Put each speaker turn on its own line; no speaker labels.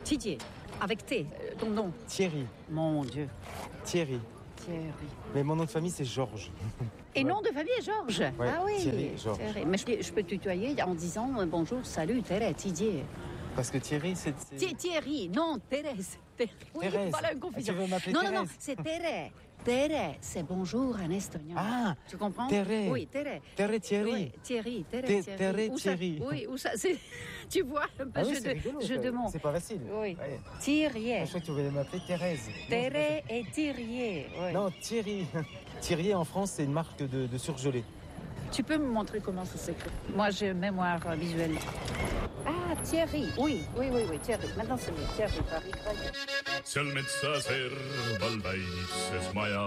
Didier, avec T, ton nom.
Thierry.
Mon Dieu.
Thierry.
Thierry.
Mais mon nom de famille, c'est Georges.
Et nom de famille, Georges.
Ouais,
ah oui.
Thierry, Georges.
Thierry. Mais je peux tutoyer en disant bonjour, salut, Thérèse, Didier.
Parce que Thierry, c'est...
Thierry, non, Thérèse. Oui,
Thérèse.
voilà une confusion.
Tu veux m'appeler
non,
Thérèse?
non, c'est Thérèse. Thérèse, c'est bonjour en estonien.
Ah,
tu comprends?
Thérèse.
Oui, Thérèse.
Thérèse Thierry.
Oui, Thierry, Thérèse Thierry.
Thérèse
Où ça-
Thierry.
Oui, où ça, c'est... Tu vois, un peu
Ah oui,
jeu,
c'est rigolo,
jeu de mots.
C'est pas facile.
Oui.
Ouais.
Thierry.
Ah, je crois que tu voulais m'appeler Thérèse.
Thérèse et Thierry. Oui.
Non, Thierry. Thierry, en France, c'est une marque de surgelé.
Tu peux me montrer comment ça s'écrit? Moi, j'ai une mémoire visuelle. Ah, Thierry. Oui, Thierry. Maintenant, c'est mieux. Thierry, Paris.
Seal metsa serval väikses maja